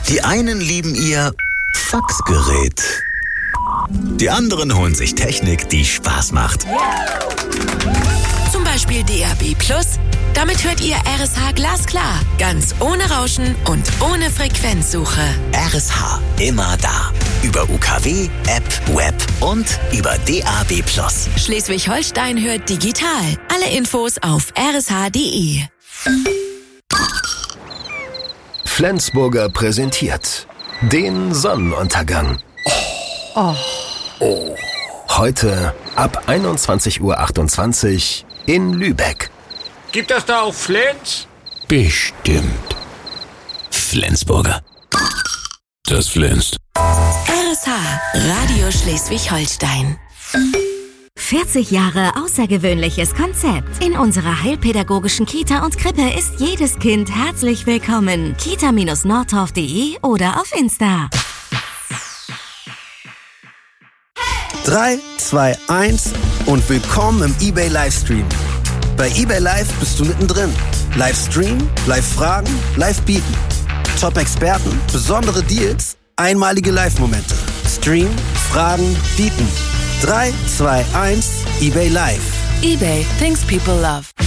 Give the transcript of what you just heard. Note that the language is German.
Die einen lieben ihr Faxgerät. Die anderen holen sich Technik, die Spaß macht. Zum Beispiel DAB+. Damit hört ihr RSH glasklar, ganz ohne Rauschen und ohne Frequenzsuche. RSH, immer da. Über UKW, App, Web und über DAB+. Schleswig-Holstein hört digital. Alle Infos auf rsh.de. Flensburger präsentiert den Sonnenuntergang. Heute ab 21:28 Uhr in Lübeck. Gibt das da auch Flens? Bestimmt. Flensburger. Das flänzt. RSH, Radio Schleswig-Holstein. 40 Jahre außergewöhnliches Konzept. In unserer heilpädagogischen Kita und Krippe ist jedes Kind herzlich willkommen. kita-nordtorf.de oder auf Insta. 3, 2, 1 und willkommen im eBay Livestream. Bei eBay Live bist du mittendrin. Livestream, Live-Fragen, Live-Bieten. Top-Experten, besondere Deals, einmalige Live-Momente. Stream, Fragen, Bieten. 3, 2, 1, eBay Live. eBay, things people love.